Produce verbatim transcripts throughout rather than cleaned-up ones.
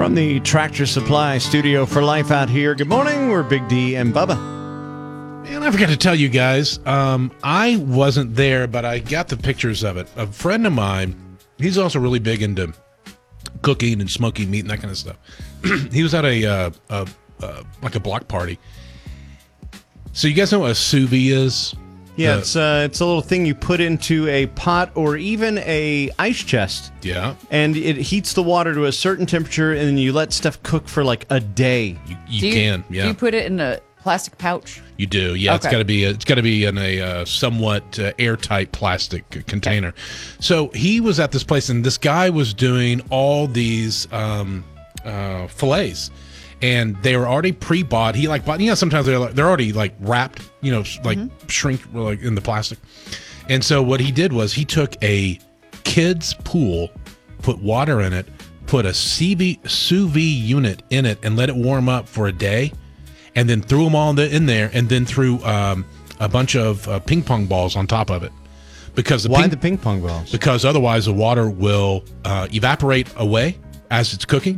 From the Tractor Supply Studio for Life out here. Good morning. We're Big D and Bubba. And I forgot to tell you guys, um, I wasn't there, but I got the pictures of it. A friend of mine, he's also really big into cooking and smoking meat and that kind of stuff. He was at a, uh, a uh, like a block party. So you guys know what a sous vide is? Yeah, The- it's uh, it's a little thing you put into a pot or even a ice chest, Yeah, and it heats the water to a certain temperature, and then you let stuff cook for like a day. you, you Do you, can. Do Yeah, you put it in a plastic pouch? you do. Yeah, it's Okay. got to be. It's got to be in a uh, somewhat uh, airtight plastic container. So he was at this place, and this guy was doing all these um, uh, fillets. And they were already pre-bought. He like bought, you know, sometimes they're like, they're already like wrapped, you know, like Mm-hmm. shrink like in the plastic. And so what he did was he took a kid's pool, put water in it, put a C V, sous vide unit in it, and let it warm up for a day, and then threw them all in, the, in there, and then threw um, a bunch of uh, ping pong balls on top of it. Because the Why ping, the ping pong balls? because otherwise the water will uh, evaporate away as it's cooking.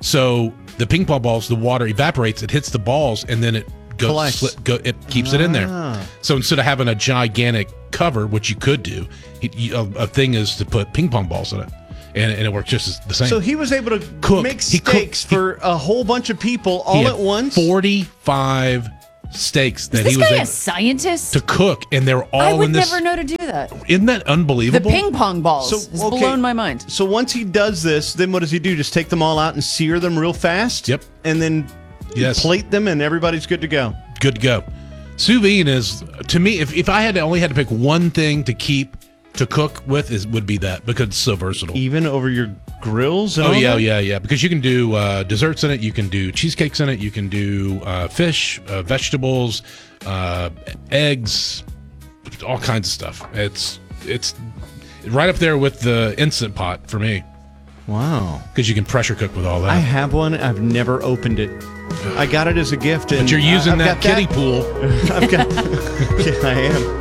So the ping pong balls, the water evaporates, it hits the balls, and then it goes, Collects. sli- go, it keeps it in there. Ah. So instead of having a gigantic cover, which you could do, it, you, a, a thing is to put ping pong balls in it, and, and it works just as the same. So he was able to Cook. make He cooked- steaks he- for a whole bunch of people all He had at once. forty-five steaks that Is this he was guy able a scientist? to cook, and they're all I would in this. never know to do that. Isn't that The unbelievable? ping pong balls So, has okay. blown my mind. So once he does this, then what does he do? Just take them all out and sear them real fast? Yep. And then Yes. plate them, and everybody's good to go. Good to go. Sous vide is, to me, if, if I had to only had to pick one thing to keep to cook with, is would be that, because it's so versatile. Even over your grills? And Oh all yeah, that? yeah, yeah. Because you can do uh, desserts in it, you can do cheesecakes in it, you can do uh, fish, uh, vegetables, uh, eggs, all kinds of stuff. It's it's right up there with the Instant Pot for me, Wow. because you can pressure cook with all that. I have one. I've never opened it. I got it as a gift. And but you're using I've that got kiddie pool. I've got. Yeah, I am.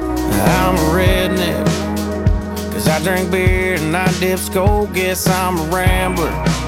I'm a redneck, cause I drink beer and I dip skull. Guess I'm a rambler,